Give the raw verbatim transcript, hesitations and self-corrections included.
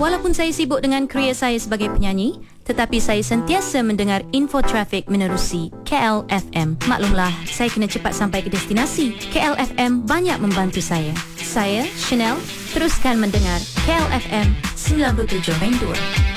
Walaupun saya sibuk dengan kerjaya saya sebagai penyanyi, tetapi saya sentiasa mendengar info trafik menerusi K L F M. Maklumlah, saya kena cepat sampai ke destinasi. K L F M banyak membantu saya. Saya, Chanel, teruskan mendengar K L F M sembilan puluh tujuh titik dua.